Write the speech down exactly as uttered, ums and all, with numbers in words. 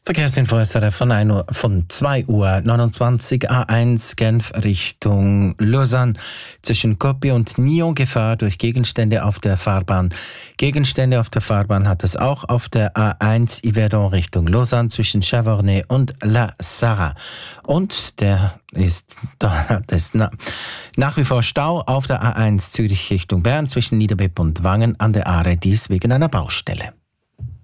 Verkehrsinfo S R F von, ein Uhr, von zwei Uhr neunundzwanzig, A eins Genf Richtung Lausanne. Zwischen Kopi und Nyon Gefahr durch Gegenstände auf der Fahrbahn. Gegenstände auf der Fahrbahn hat es auch auf der A eins Yverdon Richtung Lausanne zwischen Chavornay und La Sarre. Und der ist da ist na, nach wie vor Stau auf der A eins Zürich Richtung Bern zwischen Niederbipp und Wangen an der Aare, dies wegen einer Baustelle.